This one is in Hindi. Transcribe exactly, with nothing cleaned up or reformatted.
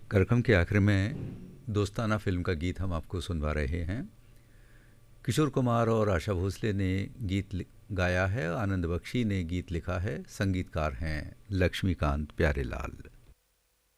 कार्यक्रम के आखिर में दोस्ताना फिल्म का गीत हम आपको सुनवा रहे हैं। किशोर कुमार और आशा भोसले ने गीत लि- गाया है, आनंद बख्शी ने गीत लिखा है, संगीतकार हैं लक्ष्मीकांत प्यारेलाल।